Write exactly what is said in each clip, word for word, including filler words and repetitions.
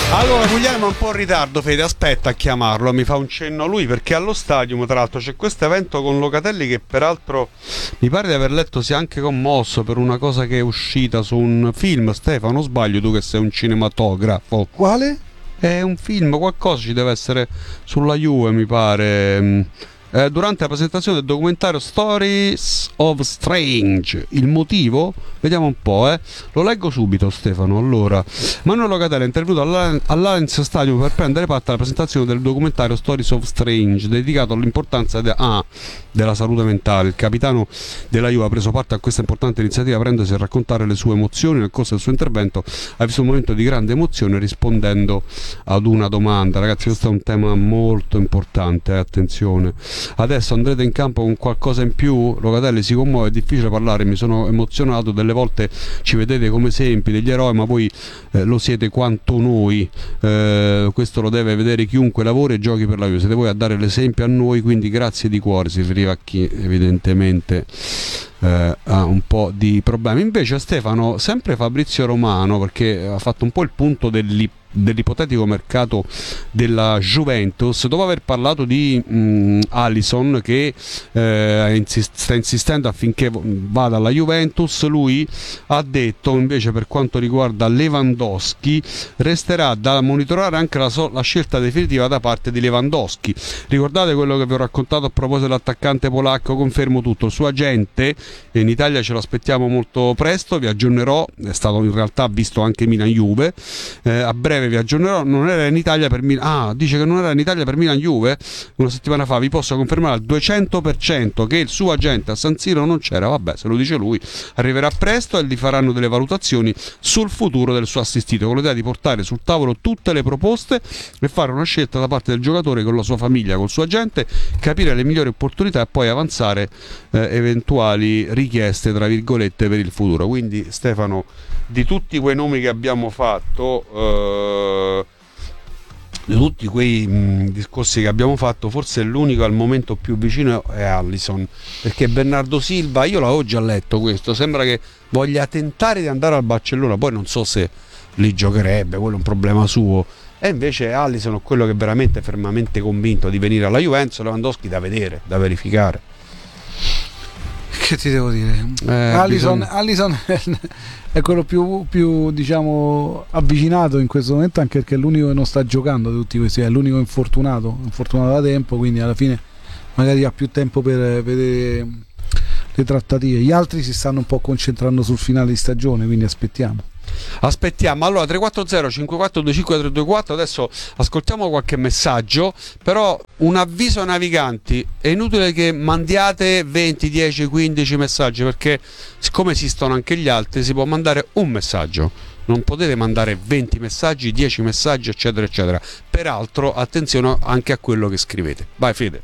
Allora, Guglielmo è un po' in ritardo, Fede, aspetta a chiamarlo, mi fa un cenno lui, perché allo Stadium, tra l'altro, c'è questo evento con Locatelli che peraltro mi pare di aver letto sia anche commosso per una cosa che è uscita su un film. Stefano, sbaglio, tu che sei un cinematografo? Quale? È un film, qualcosa ci deve essere sulla Juve, mi pare. Eh, durante la presentazione del documentario Stories of Strange. Il motivo? Vediamo un po', eh. Lo leggo subito, Stefano. Allora, Manuel Locatelli è intervenuto all'Allianz Stadium per prendere parte alla presentazione del documentario Stories of Strange, dedicato all'importanza de- ah, della salute mentale. Il capitano della Juve ha preso parte a questa importante iniziativa, prendendosi a raccontare le sue emozioni. Nel corso del suo intervento ha visto un momento di grande emozione rispondendo ad una domanda. Ragazzi, questo è un tema molto importante, eh, attenzione. Adesso andrete in campo con qualcosa in più? Locatelli si commuove, è difficile parlare, mi sono emozionato, delle volte ci vedete come esempi degli eroi, ma voi eh, lo siete quanto noi, eh, questo lo deve vedere chiunque lavori e giochi per la Juve, siete voi a dare l'esempio a noi, quindi grazie di cuore. Si riferiva a chi evidentemente eh, ha un po' di problemi. Invece Stefano, sempre Fabrizio Romano, perché ha fatto un po' il punto dell'ipotesi dell'ipotetico mercato della Juventus, dopo aver parlato di mh, Alisson che eh, insist- sta insistendo affinché vada alla Juventus, lui ha detto invece per quanto riguarda Lewandowski resterà da monitorare anche la, so- la scelta definitiva da parte di Lewandowski. Ricordate quello che vi ho raccontato a proposito dell'attaccante polacco? Confermo tutto, il suo agente in Italia ce lo aspettiamo molto presto, vi aggiornerò, è stato in realtà visto anche Milan-Juve, eh, a breve vi aggiornerò. Non era in Italia per Milan, ah, dice che non era in Italia per Milan-Juve una settimana fa. Vi posso confermare al duecento per cento che il suo agente a San Siro non c'era. Vabbè, se lo dice lui, arriverà presto e gli faranno delle valutazioni sul futuro del suo assistito, con l'idea di portare sul tavolo tutte le proposte e fare una scelta da parte del giocatore con la sua famiglia, col suo agente, capire le migliori opportunità e poi avanzare eh, eventuali richieste tra virgolette per il futuro. Quindi Stefano, di tutti quei nomi che abbiamo fatto, eh, di tutti quei mh, discorsi che abbiamo fatto, forse l'unico al momento più vicino è Alisson, perché Bernardo Silva, io l'avevo già letto questo, sembra che voglia tentare di andare al Barcellona, poi non so se lì giocherebbe, quello è un problema suo, e invece Alisson è quello che è veramente fermamente convinto di venire alla Juventus. Lewandowski da vedere, da verificare. Che ti devo dire? Eh, Alisson, bisogna... Alisson è quello più, più diciamo avvicinato in questo momento, anche perché è l'unico che non sta giocando di tutti questi, è l'unico infortunato, infortunato da tempo, quindi alla fine magari ha più tempo per vedere le trattative. Gli altri si stanno un po' concentrando sul finale di stagione, quindi aspettiamo. Aspettiamo. Allora tre quattro zero cinque quattro due cinque tre due quattro, adesso ascoltiamo qualche messaggio, però un avviso ai naviganti: è inutile che mandiate venti, dieci, quindici messaggi, perché siccome esistono anche gli altri si può mandare un messaggio, non potete mandare venti messaggi, dieci messaggi eccetera eccetera. Peraltro attenzione anche a quello che scrivete. Vai Fede.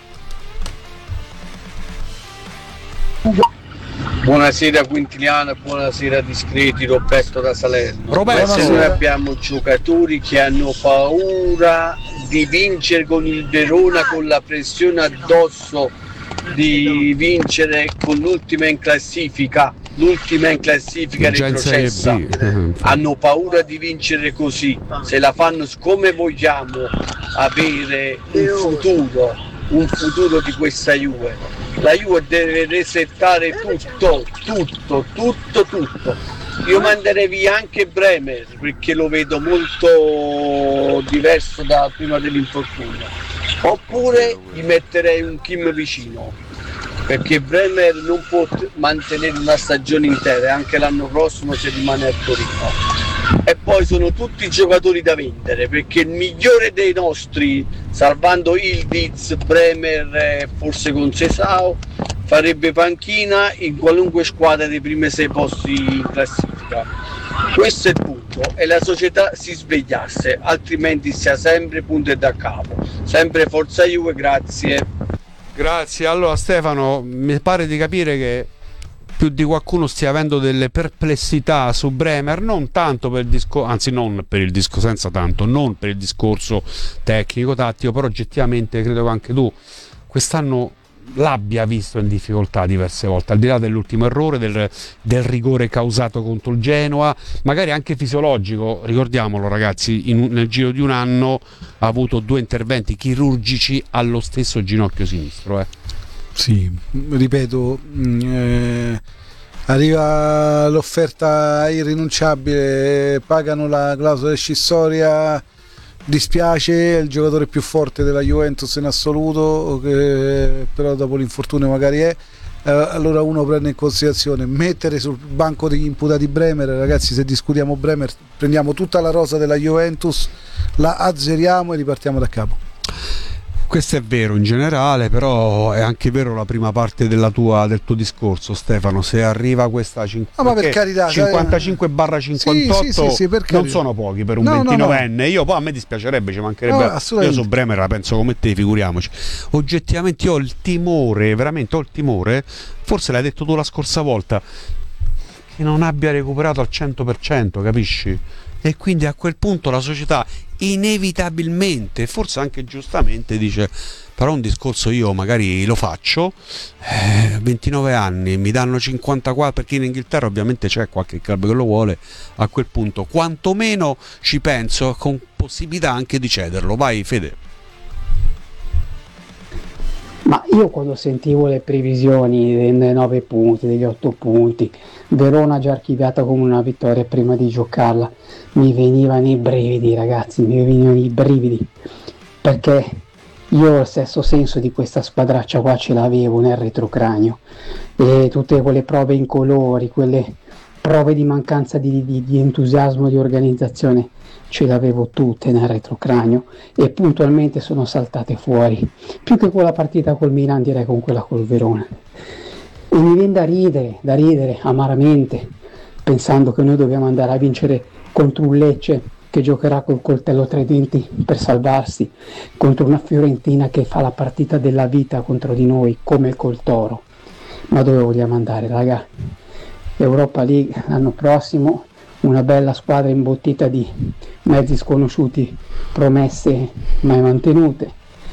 Buonasera Quintiliano, buonasera discreti, Roberto da Salerno. Roberto, noi abbiamo giocatori che hanno paura di vincere con il Verona, con la pressione addosso di vincere con l'ultima in classifica, l'ultima in classifica retrocessa, hanno paura di vincere così, se la fanno come vogliamo avere un futuro, un futuro di questa Juve. La Juve deve resettare tutto, tutto, tutto, tutto. Io manderei via anche Bremer, perché lo vedo molto diverso da prima dell'infortunio. Oppure gli metterei un Kim vicino, perché Bremer non può mantenere una stagione intera, anche l'anno prossimo se rimane a Torino. E poi sono tutti giocatori da vendere, perché il migliore dei nostri, salvando Ildiz, Bremer e forse con Sesao, farebbe panchina in qualunque squadra dei primi sei posti in classifica. Questo è il punto, e la società si svegliasse, altrimenti sia sempre punto e da capo. Sempre Forza Juve, grazie. Grazie. Allora Stefano, mi pare di capire che più di qualcuno stia avendo delle perplessità su Bremer, non tanto per il discorso, anzi non per il discorso, senza tanto, non per il discorso tecnico, tattico, però oggettivamente credo che anche tu quest'anno l'abbia visto in difficoltà diverse volte, al di là dell'ultimo errore, del, del rigore causato contro il Genoa, magari anche fisiologico. Ricordiamolo ragazzi, in, nel giro di un anno ha avuto due interventi chirurgici allo stesso ginocchio sinistro. Eh. Sì, ripeto, eh, arriva l'offerta irrinunciabile, pagano la clausola rescissoria, dispiace, è il giocatore più forte della Juventus in assoluto, che però dopo l'infortunio magari è, eh, allora uno prende in considerazione mettere sul banco degli imputati Bremer. Ragazzi, se discutiamo Bremer prendiamo tutta la rosa della Juventus, la azzeriamo e ripartiamo da capo. Questo è vero in generale, però è anche vero la prima parte della tua, del tuo discorso, Stefano. Se arriva questa cin- ah, ma per carità, cinquantacinque barra cinquantotto, sì, sì, sì, sì, non sono pochi per un no, ventinovenne. No, no. Io poi a me dispiacerebbe, ci mancherebbe. No, io su Bremer la penso come te, figuriamoci. Oggettivamente io ho il timore, veramente ho il timore, forse l'hai detto tu la scorsa volta, che non abbia recuperato al cento per cento, capisci? E quindi a quel punto la società inevitabilmente, forse anche giustamente, dice: però un discorso io magari lo faccio, eh, ventinove anni, mi danno cinquantaquattro, perché in Inghilterra ovviamente c'è qualche club che lo vuole, a quel punto quantomeno ci penso, con possibilità anche di cederlo. Vai Fede. Ma io quando sentivo le previsioni dei nove punti, degli otto punti, Verona già archiviata come una vittoria prima di giocarla, mi venivano i brividi, ragazzi, mi venivano i brividi, perché io il stesso senso di questa squadraccia qua ce l'avevo nel retrocranio, e tutte quelle prove incolori, quelle prove di mancanza di, di, di entusiasmo, di organizzazione, ce le avevo tutte nel retrocranio e puntualmente sono saltate fuori, più che quella partita col Milan, direi con quella col Verona. E mi viene da ridere, da ridere amaramente, pensando che noi dobbiamo andare a vincere contro un Lecce che giocherà col coltello tra i denti per salvarsi, contro una Fiorentina che fa la partita della vita contro di noi come col Toro. Ma dove vogliamo andare, raga? Europa League l'anno prossimo, una bella squadra imbottita di mezzi sconosciuti, promesse mai mantenute,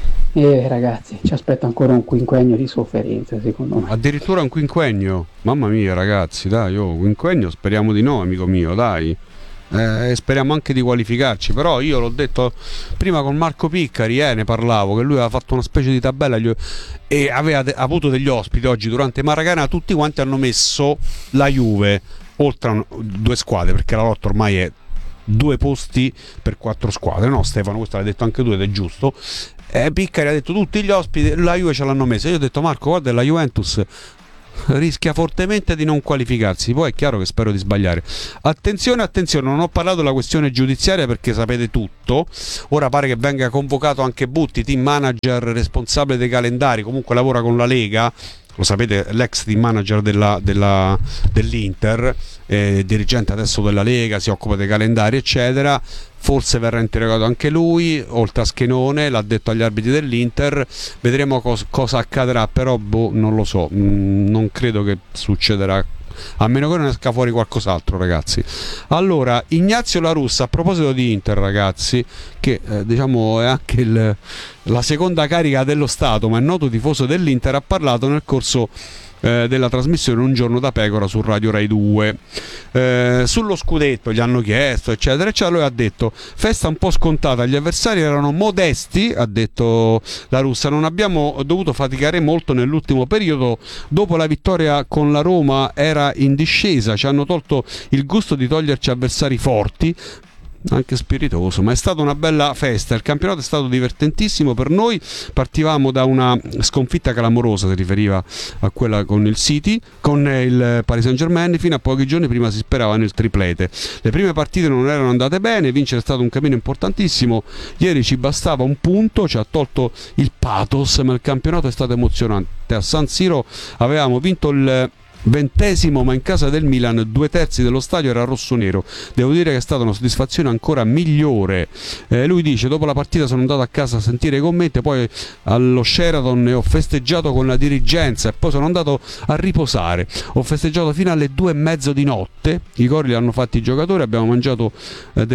e ragazzi ci aspetta ancora un quinquennio di sofferenza, secondo me. Addirittura un quinquennio? Mamma mia ragazzi, dai, oh, quinquennio speriamo di no, amico mio, dai. Eh, speriamo anche di qualificarci, però io l'ho detto prima con Marco Piccari, eh, ne parlavo, che lui aveva fatto una specie di tabella gli... e aveva de- avuto degli ospiti oggi durante Maracana, tutti quanti hanno messo la Juve oltre a un... due squadre, perché la lotta ormai è due posti per quattro squadre, no Stefano? Questo l'hai detto anche tu ed è giusto. eh, Piccari ha detto tutti gli ospiti la Juve ce l'hanno messa. Io ho detto Marco, guarda, la Juventus rischia fortemente di non qualificarsi, poi è chiaro che spero di sbagliare. Attenzione, attenzione, non ho parlato della questione giudiziaria perché sapete tutto. Ora pare che venga convocato anche Butti, team manager responsabile dei calendari, comunque lavora con la Lega, lo sapete, l'ex team manager della, della, dell'Inter, eh, dirigente adesso della Lega, si occupa dei calendari eccetera. Forse verrà interrogato anche lui, oltre a Schenone, l'ha detto agli arbitri dell'Inter. Vedremo cos- cosa accadrà, però boh, non lo so, mm, non credo che succederà, a meno che non esca fuori qualcos'altro, ragazzi. Allora, Ignazio La Russa, a proposito di Inter, ragazzi, che eh, diciamo è anche il, la seconda carica dello Stato, ma è noto tifoso dell'Inter, ha parlato nel corso eh, della trasmissione Un giorno da pecora su Radio Rai due. Eh, sullo scudetto gli hanno chiesto eccetera eccetera, lui ha detto: festa un po' scontata, gli avversari erano modesti, ha detto La Russa, non abbiamo dovuto faticare molto nell'ultimo periodo, dopo la vittoria con la Roma era in discesa, ci hanno tolto il gusto di toglierci avversari forti, anche spiritoso, ma è stata una bella festa, il campionato è stato divertentissimo per noi, partivamo da una sconfitta clamorosa, si riferiva a quella con il City, con il Paris Saint-Germain, fino a pochi giorni prima si sperava nel triplete. Le prime partite non erano andate bene, vincere è stato un cammino importantissimo, ieri ci bastava un punto, ci ha tolto il pathos, ma il campionato è stato emozionante. A San Siro avevamo vinto il ventesimo, ma in casa del Milan due terzi dello stadio era rossonero. Devo dire che è stata una soddisfazione ancora migliore. Eh, lui dice: dopo la partita sono andato a casa a sentire i commenti, poi allo Sheraton e ho festeggiato con la dirigenza e poi sono andato a riposare. Ho festeggiato fino alle due e mezzo di notte. I cori li hanno fatti i giocatori, abbiamo mangiato eh, del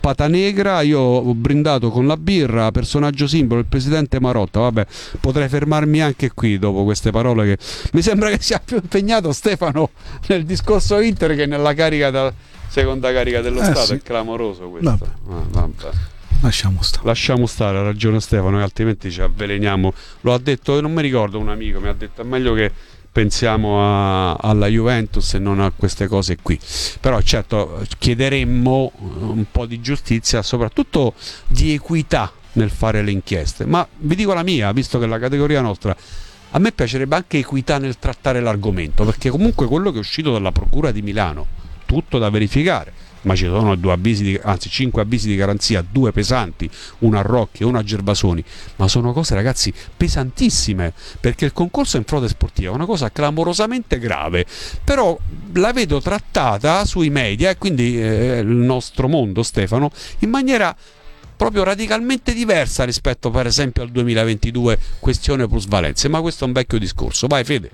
Pata Negra, io ho brindato con la birra, personaggio simbolo, il presidente Marotta. Vabbè, potrei fermarmi anche qui dopo queste parole, che mi sembra che sia più impegnato Stefano nel discorso Inter che nella carica da seconda carica dello eh, Stato. sì. È clamoroso questo. Vabbè. Ah, vabbè. Lasciamo stare. Lasciamo stare, ha ragione Stefano, che altrimenti ci avveleniamo. Lo ha detto, non mi ricordo, un amico mi ha detto è meglio che pensiamo a, alla Juventus e non a queste cose qui. Però certo chiederemmo un po' di giustizia, soprattutto di equità nel fare le inchieste. Ma vi dico la mia, visto che è la categoria nostra, a me piacerebbe anche equità nel trattare l'argomento, perché comunque quello che è uscito dalla Procura di Milano, tutto da verificare, ma ci sono due avvisi di, anzi cinque avvisi di garanzia, due pesanti, uno a Rocchi e uno a Gervasoni, ma sono cose, ragazzi, pesantissime, perché il concorso in frode sportiva è una cosa clamorosamente grave, però la vedo trattata sui media, e quindi eh, il nostro mondo, Stefano, in maniera proprio radicalmente diversa rispetto per esempio al duemilaventidue, questione plusvalenze. Ma questo è un vecchio discorso. Vai Fede.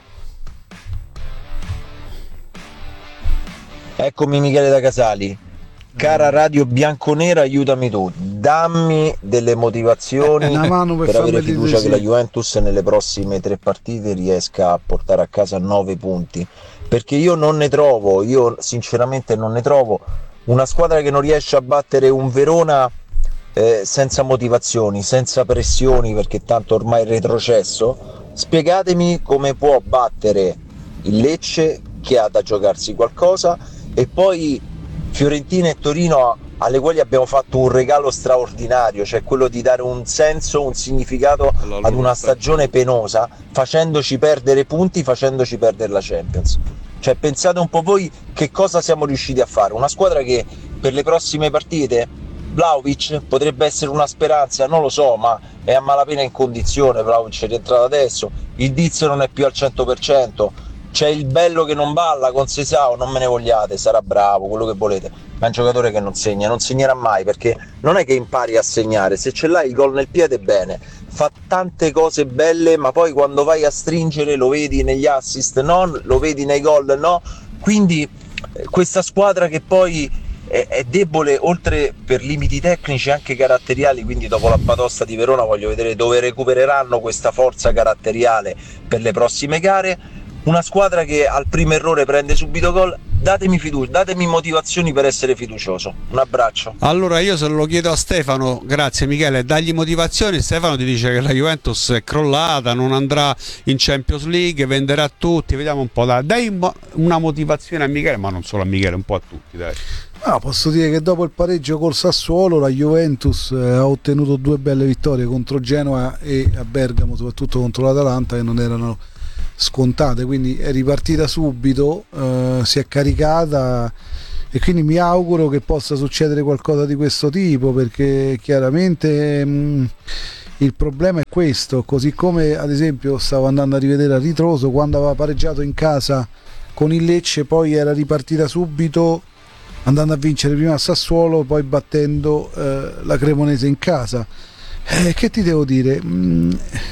Eccomi Michele da Casali. Cara radio bianconera, aiutami tu, dammi delle motivazioni Una mano per per avere farmi fiducia dire che la sì. Juventus nelle prossime tre partite riesca a portare a casa nove punti, perché io non ne trovo, io sinceramente non ne trovo una squadra che non riesce a battere un Verona eh, senza motivazioni, senza pressioni, perché tanto ormai è retrocesso. Spiegatemi come può battere il Lecce, che ha da giocarsi qualcosa, e poi Fiorentina e Torino, alle quali abbiamo fatto un regalo straordinario, cioè quello di dare un senso, un significato ad una stagione penosa, facendoci perdere punti, facendoci perdere la Champions. Cioè pensate un po' voi che cosa siamo riusciti a fare. Una squadra che per le prossime partite, Vlahovic potrebbe essere una speranza, non lo so, ma è a malapena in condizione. Vlahovic è rientrato adesso, il Diz non è più al cento per cento, c'è il bello che non balla con Sesao, non me ne vogliate, sarà bravo, quello che volete, ma è un giocatore che non segna, non segnerà mai, perché non è che impari a segnare, se ce l'hai il gol nel piede bene, fa tante cose belle, ma poi quando vai a stringere lo vedi negli assist, no, lo vedi nei gol, no, quindi eh, questa squadra che poi è, è debole, oltre per limiti tecnici anche caratteriali, quindi dopo la batosta di Verona voglio vedere dove recupereranno questa forza caratteriale per le prossime gare. Una squadra che al primo errore prende subito gol. Datemi fiducia, datemi motivazioni per essere fiducioso. Un abbraccio. Allora io se lo chiedo a Stefano, grazie Michele, dagli motivazioni. Stefano ti dice che la Juventus è crollata, non andrà in Champions League, venderà tutti, vediamo un po', dai, dai una motivazione a Michele, ma non solo a Michele, un po' a tutti, dai. Ah, posso dire che dopo il pareggio col Sassuolo la Juventus eh, ha ottenuto due belle vittorie contro Genoa e a Bergamo, soprattutto contro l'Atalanta, che non erano scontate, quindi è ripartita subito, eh, si è caricata, e quindi mi auguro che possa succedere qualcosa di questo tipo, perché chiaramente mh, il problema è questo, così come ad esempio stavo andando a rivedere a ritroso quando aveva pareggiato in casa con il Lecce, poi era ripartita subito andando a vincere prima a Sassuolo, poi battendo eh, la Cremonese in casa. Eh, che ti devo dire? Mm,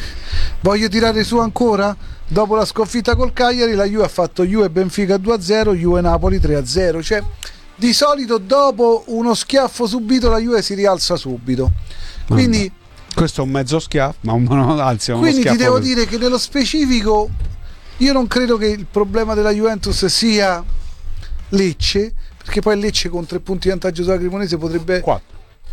voglio tirare su ancora? Dopo la sconfitta col Cagliari la Juve ha fatto Juve Benfica due a zero, Juve Napoli tre a zero, cioè di solito dopo uno schiaffo subito la Juve si rialza subito, quindi Mamma. Questo è un mezzo schiaffo, ma un, anzi è uno quindi schiaffo ti devo per... dire che nello specifico io non credo che il problema della Juventus sia Lecce, perché poi Lecce con tre punti di vantaggio sulla Cremonese potrebbe quattro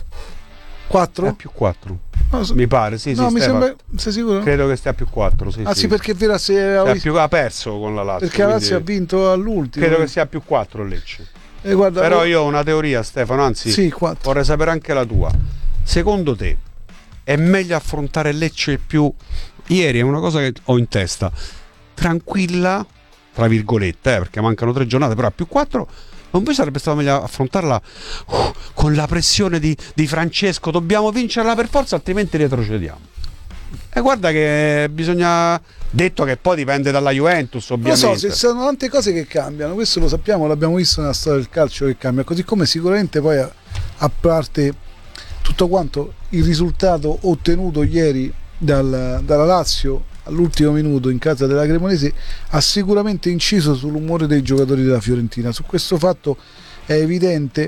quattro? È più quattro. No, so... Mi pare, sì, no, sì, mi Stefano. sembra, sei sicuro? Credo che stia a più quattro, sì, ah sì, sì. perché è vero, se Cioè, avevi... più... ha perso con la Lazio. perché la Lazio quindi... ha vinto all'ultimo. Credo che sia a più quattro Lecce. E guarda, Però io ho una teoria, Stefano, anzi sì, quattro. vorrei sapere anche la tua. Secondo te è meglio affrontare Lecce più... Ieri è una cosa che ho in testa, tranquilla, tra virgolette, eh, perché mancano tre giornate, però a più quattro... non vi sarebbe stato meglio affrontarla uh, con la pressione di, di Francesco, dobbiamo vincerla per forza altrimenti retrocediamo? E guarda che bisogna, detto che poi dipende dalla Juventus ovviamente, lo so, ci sono tante cose che cambiano, questo lo sappiamo, l'abbiamo visto nella storia del calcio che cambia, così come sicuramente poi a, a parte tutto quanto il risultato ottenuto ieri dal, dalla Lazio all'ultimo minuto in casa della Cremonese ha sicuramente inciso sull'umore dei giocatori della Fiorentina. Su questo fatto è evidente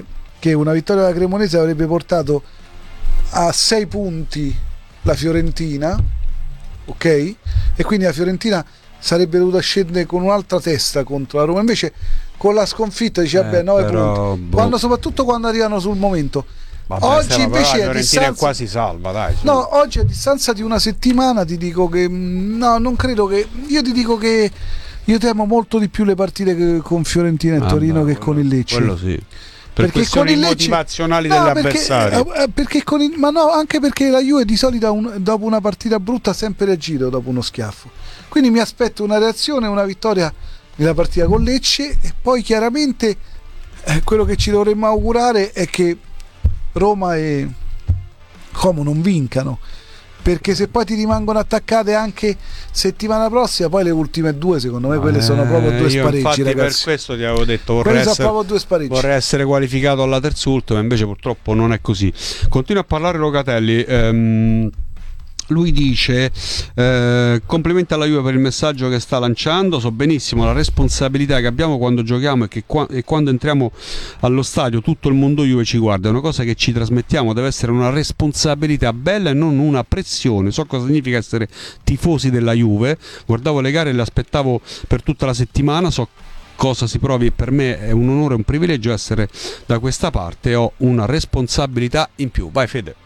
perché una vittoria della Cremonese avrebbe portato a sei punti la Fiorentina, ok? E quindi la Fiorentina sarebbe dovuta scendere con un'altra testa contro la Roma, invece con la sconfitta dice vabbè Eh, nove però, punti, boh. quando, soprattutto quando arrivano sul momento. Vabbè, Oggi Stefano, invece però la a Fiorentina distanza... è quasi salva, dai. su. No, oggi a distanza di una settimana ti dico che mh, no, non credo che io ti dico che io temo molto di più le partite che- con Fiorentina e Ah, Torino beh, che quello- con il Lecce. Quello sì. Per Perché questioni con il Lecce- motivazionali No, degli perché, avversari. eh, eh, perché con il- ma no, anche perché la Juve di solito un- dopo una partita brutta ha sempre reagito dopo uno schiaffo. Quindi mi aspetto una reazione, una vittoria nella partita con Lecce e poi chiaramente eh, quello che ci dovremmo augurare è che Roma e Como non vincano, perché se poi ti rimangono attaccate anche settimana prossima, poi le ultime due secondo me quelle sono proprio due Eh, io spareggi, infatti per ragazzi. questo ti avevo detto vorrei Quelle sono essere, proprio due spareggi. vorrei essere qualificato alla terz'ultima, invece purtroppo non è così. Continua a parlare Locatelli. ehm, Lui dice eh, complimenti alla Juve per il messaggio che sta lanciando, so benissimo la responsabilità che abbiamo quando giochiamo e che qua- e quando entriamo allo stadio tutto il mondo Juve ci guarda, è una cosa che ci trasmettiamo, deve essere una responsabilità bella e non una pressione. So cosa significa essere tifosi della Juve, guardavo le gare e le aspettavo per tutta la settimana, so cosa si provi e per me è un onore e un privilegio essere da questa parte e ho una responsabilità in più. Vai Fede.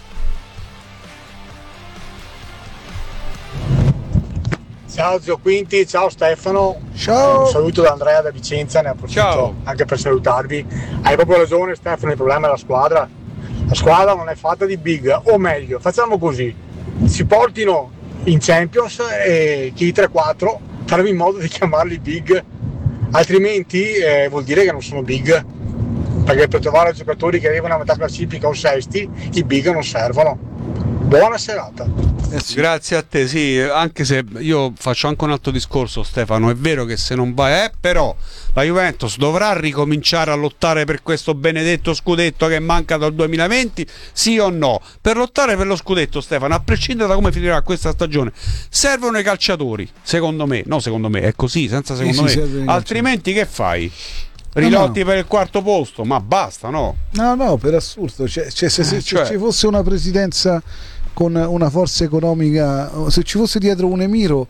Ciao zio Quinti, ciao Stefano. Ciao. Un saluto da Andrea da Vicenza, ne approfitto Ciao. anche per salutarvi. Hai proprio ragione Stefano, il problema è la squadra. La squadra non è fatta di big, o meglio, facciamo così, si portino in Champions e chi tre quattro faremo in modo di chiamarli big, altrimenti eh, vuol dire che non sono big, perché per trovare giocatori che arrivano a metà classifica o sesti, i big non servono. Buona serata. Eh sì. Grazie a te, sì, anche se io faccio anche un altro discorso Stefano, è vero che se non vai, eh, però la Juventus dovrà ricominciare a lottare per questo benedetto scudetto che manca dal duemilaventi, sì o no? Per lottare per lo scudetto Stefano, a prescindere da come finirà questa stagione, servono i calciatori, secondo me, no secondo me, è così, senza secondo sì, me, servono i altrimenti che fai? Rilotti no. per il quarto posto, ma basta, no? No, no, per assurdo, cioè, cioè, se, se- Eh, se cioè- ci fosse una presidenza con una forza economica, o se ci fosse dietro un emiro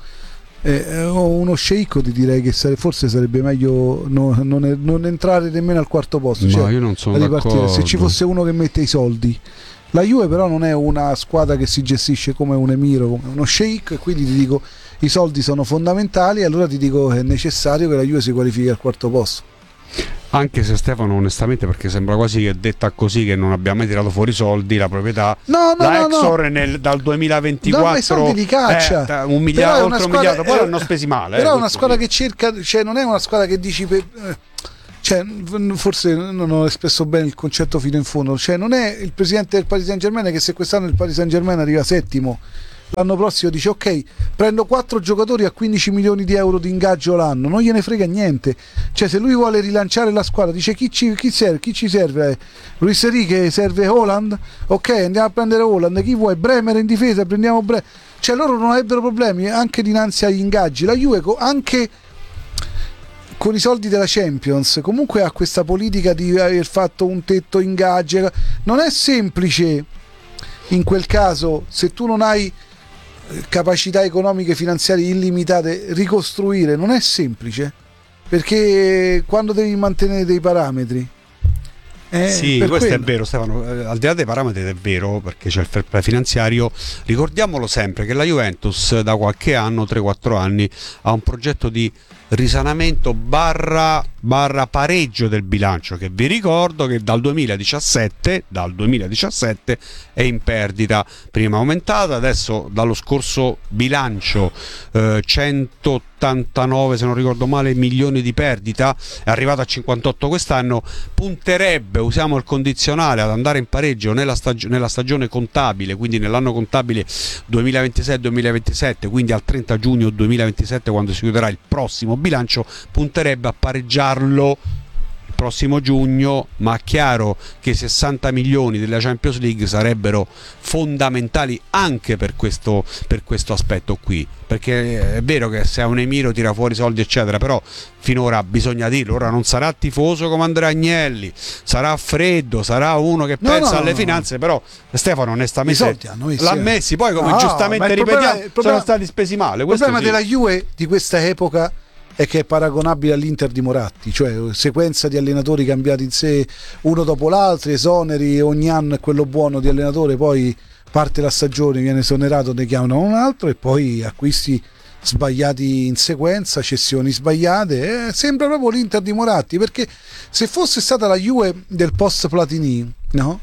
eh, o uno sceicco, ti direi che sare- forse sarebbe meglio no- non, non entrare nemmeno al quarto posto, Ma cioè, io non sono a ripartire. d'accordo. Se ci fosse uno che mette i soldi. La Juve però non è una squadra che si gestisce come un emiro, come uno sceicco, e quindi ti dico i soldi sono fondamentali, e allora ti dico che è necessario che la Juve si qualifichi al quarto posto. Anche se Stefano onestamente, perché sembra quasi che detta così che non abbia mai tirato fuori i soldi, la proprietà, No, no, la no, no. Exor nel- dal duemilaventiquattro No, ma i soldi di caccia. eh, un Però miliardo, è una oltre un squadra- miliardo, poi è- l'hanno spesi male. Però eh, è una questo squadra sì. che cerca, cioè non è una squadra che dici per- eh, cioè, f- forse non ho espresso bene il concetto fino in fondo, cioè non è il presidente del Paris Saint Germain che se quest'anno il Paris Saint Germain arriva settimo, l'anno prossimo dice ok, prendo quattro giocatori a quindici milioni di euro di ingaggio l'anno, non gliene frega niente. Cioè se lui vuole rilanciare la squadra dice chi ci, chi serve, chi ci serve? Luis Enrique, serve Haaland? Ok, andiamo a prendere Haaland. Chi vuoi? Bremer in difesa, prendiamo Bremer. Cioè loro non avrebbero problemi anche dinanzi agli ingaggi. La Juve co- anche con i soldi della Champions comunque ha questa politica di aver fatto un tetto ingaggi. Non è semplice in quel caso, se tu non hai capacità economiche finanziarie illimitate, ricostruire non è semplice, perché quando devi mantenere dei parametri eh, Sì, per questo quello. è vero Stefano, eh, al di là dei parametri è vero, perché c'è il fair play finanziario. Ricordiamolo sempre che la Juventus da qualche anno, tre quattro anni, ha un progetto di risanamento barra, barra pareggio del bilancio, che vi ricordo che dal duemiladiciassette, dal duemiladiciassette è in perdita, prima aumentata, adesso dallo scorso bilancio eh, centottantanove se non ricordo male milioni di perdita, è arrivato a cinquantotto quest'anno, punterebbe, usiamo il condizionale, ad andare in pareggio nella, stag- nella stagione contabile, quindi nell'anno contabile duemilaventisei duemilaventisette, quindi al trenta giugno duemilaventisette, quando si chiuderà il prossimo bilancio, punterebbe a pareggiarlo prossimo giugno, ma è chiaro che i sessanta milioni della Champions League sarebbero fondamentali anche per questo, per questo aspetto qui, perché è vero che se è un emiro tira fuori soldi eccetera, però finora bisogna dirlo, ora non sarà tifoso come Andrea Agnelli, sarà freddo, sarà uno che no, pensa no, alle no, finanze, però Stefano onestamente messi, l'ha messi, poi come no, giustamente ripetiamo problema, problema, sono stati spesi male. Il problema sì. della Juve di questa epoca è che è paragonabile all'Inter di Moratti, cioè sequenza di allenatori cambiati in sé uno dopo l'altro, esoneri, ogni anno è quello buono di allenatore, poi parte la stagione, viene esonerato, ne chiamano un altro e poi acquisti sbagliati in sequenza, cessioni sbagliate, eh, sembra proprio l'Inter di Moratti, perché se fosse stata la Juve del post Platini, no?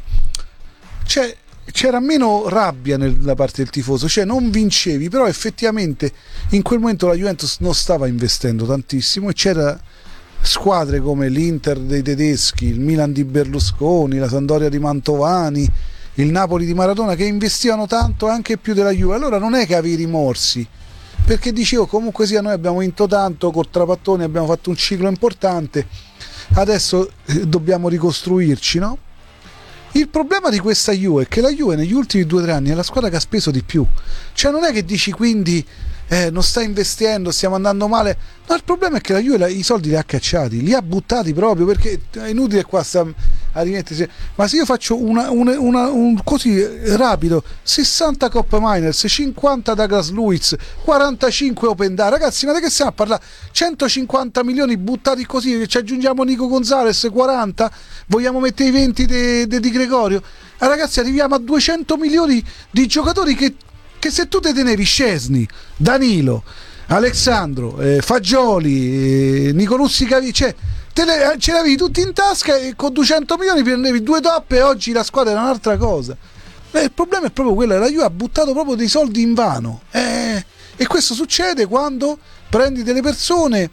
Cioè, c'era meno rabbia nella parte del tifoso, cioè non vincevi, però effettivamente in quel momento la Juventus non stava investendo tantissimo e c'era squadre come l'Inter dei tedeschi, il Milan di Berlusconi, la Sampdoria di Mantovani, il Napoli di Maradona che investivano tanto, anche più della Juve. Allora non è che avevi rimorsi, perché dicevo comunque sia noi abbiamo vinto tanto col Trapattoni, abbiamo fatto un ciclo importante, adesso dobbiamo ricostruirci, no? Il problema di questa Juve è che la Juve negli ultimi due o tre anni è la squadra che ha speso di più, cioè non è che dici quindi eh, non sta investendo, stiamo andando male, no, il problema è che la Juve la, i soldi li ha cacciati, li ha buttati proprio, perché è inutile qua sta a rimettersi, ma se io faccio una, una, una, un così rapido, sessanta Coppa Miners, cinquanta Douglas Luiz, quarantacinque Open Day, ragazzi, ma di che stiamo a parlare? centocinquanta milioni buttati così, ci aggiungiamo Nico Gonzalez, quaranta, vogliamo mettere i venti di Di Gregorio, ah, ragazzi, arriviamo a duecento milioni di giocatori che, che se tu te tenevi Szczesny, Danilo, Alessandro, eh, Fagioli, eh, Nicolussi Cavi, cioè te le, ce l'avevi tutti in tasca e con duecento milioni prendevi due top e oggi la squadra era un'altra cosa. Beh, il problema è proprio quello, la Juve ha buttato proprio dei soldi in vano, eh, e questo succede quando prendi delle persone.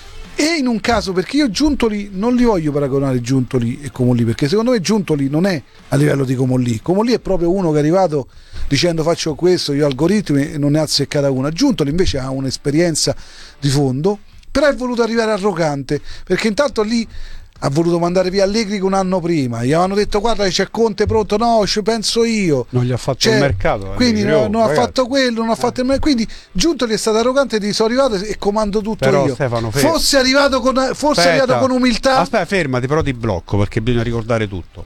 E in un caso, perché io Giuntoli non li voglio paragonare Giuntoli e Comolli, perché secondo me Giuntoli non è a livello di Comolli. Comolli è proprio uno che è arrivato dicendo faccio questo, io algoritmi, e non ne ha azzeccata una. Giuntoli invece ha un'esperienza di fondo, però è voluto arrivare arrogante, perché intanto lì ha voluto mandare via Allegri un anno prima, gli avevano detto guarda che c'è Conte pronto, no ci penso io, non gli ha fatto cioè, il mercato, quindi Allegri, non, non oh, ha fatto quello, non ha fatto il mercato, quindi Giuntoli è stato arrogante e sono arrivato e comando tutto però, io. Stefano, fosse arrivato con forse aspetta, arrivato con umiltà. Aspetta, fermati, però ti blocco perché bisogna ricordare tutto.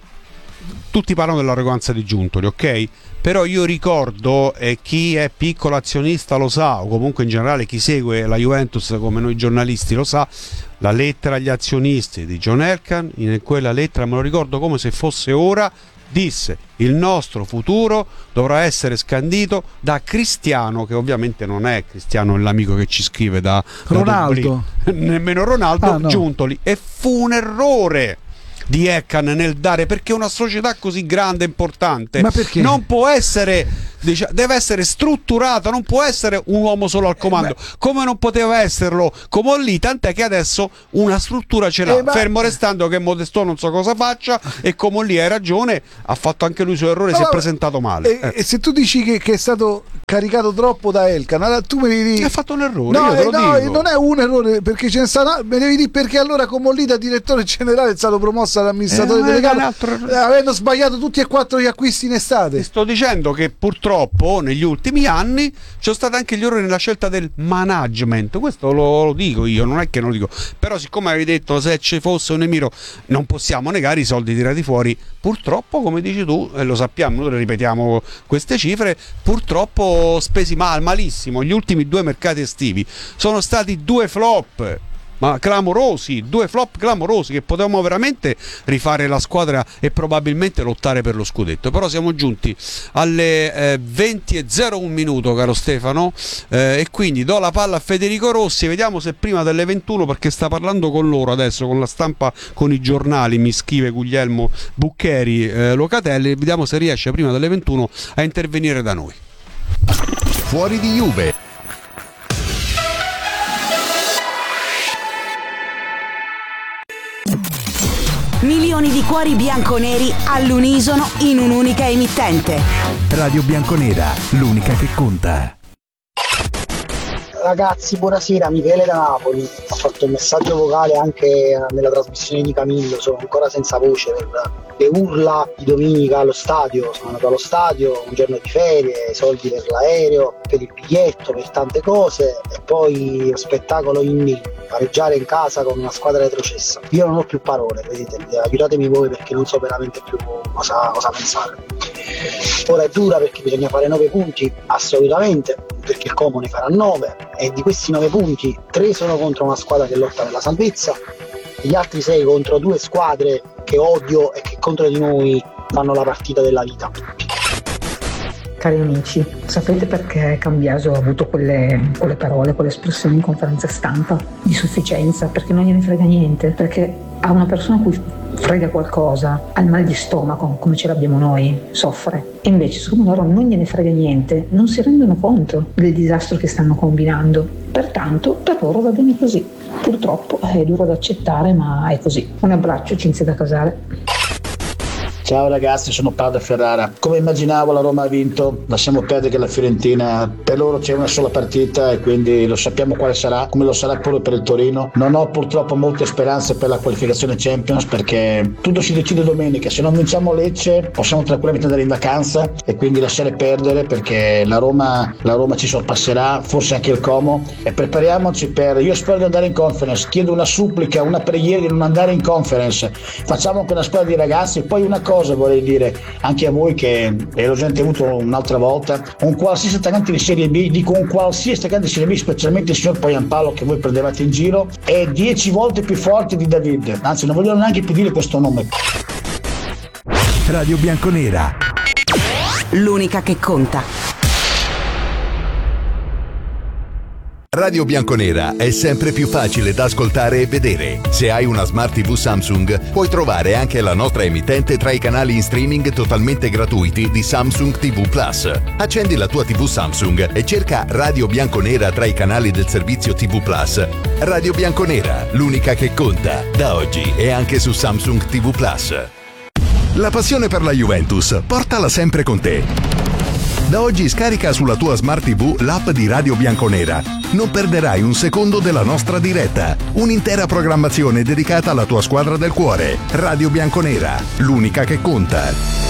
Tutti parlano dell'arroganza di Giuntoli, ok? Però io ricordo, e chi è piccolo azionista lo sa, o comunque in generale chi segue la Juventus come noi giornalisti lo sa, la lettera agli azionisti di John Elkann, in quella lettera, me lo ricordo come se fosse ora, disse il nostro futuro dovrà essere scandito da Cristiano, che ovviamente non è Cristiano l'amico che ci scrive da Ronaldo, da nemmeno Ronaldo, ah, no. Giuntoli, e fu un errore di Elkann nel dare, perché una società così grande e importante non può essere, diciamo, deve essere strutturata, non può essere un uomo solo al comando, eh, come non poteva esserlo Comolli, tant'è che adesso una struttura ce l'ha, eh, fermo restando che Modesto non so cosa faccia e Comolli hai ragione, ha fatto anche lui il suo errore, no, si è presentato male. E, eh. e se tu dici che, che è stato caricato troppo da Elkann, allora tu mi devi dire ha fatto un errore, no, io te lo no, dico. non è un errore, perché ce ne sta, me devi dire perché allora Comolli da direttore generale è stato promosso all'amministratore eh, delegato, altro... avendo sbagliato tutti e quattro gli acquisti in estate. Ti sto dicendo che purtroppo negli ultimi anni ci sono stati anche gli errori nella scelta del management, questo lo, lo dico io, non è che non lo dico, però siccome avevi detto se ci fosse un emiro non possiamo negare i soldi tirati fuori, purtroppo come dici tu, e lo sappiamo, noi ripetiamo queste cifre, purtroppo spesi mal, malissimo. Gli ultimi due mercati estivi sono stati due flop, ma clamorosi, due flop clamorosi, che potevamo veramente rifare la squadra e probabilmente lottare per lo scudetto. Però siamo giunti alle eh, venti e zero un minuto, caro Stefano, eh, e quindi do la palla a Federico Rossi, vediamo se prima delle ventuno, perché sta parlando con loro adesso, con la stampa, con i giornali, mi scrive Guglielmo Buccheri eh, Locatelli, vediamo se riesce prima delle ventuno a intervenire da noi. Fuori di Juve. Milioni di cuori bianconeri all'unisono in un'unica emittente. Radio Bianconera, l'unica che conta. Ragazzi, buonasera, Michele da Napoli. Ho fatto un messaggio vocale anche nella trasmissione di Camillo, sono ancora senza voce per le urla di domenica allo stadio. Sono andato allo stadio, un giorno di ferie, soldi per l'aereo, per il biglietto, per tante cose, e poi lo spettacolo in lì, pareggiare in casa con una squadra retrocessa. Io non ho più parole, vedete, aiutatemi voi perché non so veramente più cosa, cosa pensare. Ora è dura perché bisogna fare nove punti, assolutamente, perché il Como ne farà nove, e di questi nove punti tre sono contro una squadra che lotta per la salvezza, e gli altri sei contro due squadre che odio e che contro di noi fanno la partita della vita. Cari amici, sapete perché Cambiaso ha avuto quelle, quelle parole, quelle espressioni in conferenza stampa di sufficienza? Perché non gliene frega niente, perché a una persona a cui frega qualcosa, ha il mal di stomaco, come ce l'abbiamo noi, soffre. E invece, siccome loro non gliene frega niente, non si rendono conto del disastro che stanno combinando. Pertanto, per loro va bene così. Purtroppo è duro da accettare, ma è così. Un abbraccio, Cinzia da Casale. Ciao ragazzi, sono Paolo Ferrara. Come immaginavo, la Roma ha vinto. Lasciamo perdere che la Fiorentina, per loro c'è una sola partita e quindi lo sappiamo quale sarà, come lo sarà pure per il Torino. Non ho purtroppo molte speranze per la qualificazione Champions perché tutto si decide domenica. Se non vinciamo Lecce possiamo tranquillamente andare in vacanza e quindi lasciare perdere, perché la Roma, la Roma ci sorpasserà, forse anche il Como, e prepariamoci per... Io spero di andare in Conference, chiedo una supplica, una preghiera di non andare in Conference. Facciamo anche una squadra di ragazzi. Poi una cosa vorrei dire anche a voi, che l'ho già avuto un'altra volta: un qualsiasi attaccante di Serie B, dico un qualsiasi attaccante di Serie B, specialmente il signor Poyampalo che voi prendevate in giro, è dieci volte più forte di David, anzi non voglio neanche più dire questo nome. Radio Bianconera, l'unica che conta. Radio Bianconera è sempre più facile da ascoltare e vedere. Se hai una Smart tivù Samsung, puoi trovare anche la nostra emittente tra i canali in streaming totalmente gratuiti di Samsung tivù Plus. Accendi la tua tivù Samsung e cerca Radio Bianconera tra i canali del servizio tivù Plus. Radio Bianconera, l'unica che conta, da oggi e anche su Samsung tivù Plus. La passione per la Juventus, portala sempre con te. Da oggi scarica sulla tua Smart tivù l'app di Radio Bianconera. Non perderai un secondo della nostra diretta. Un'intera programmazione dedicata alla tua squadra del cuore. Radio Bianconera, l'unica che conta.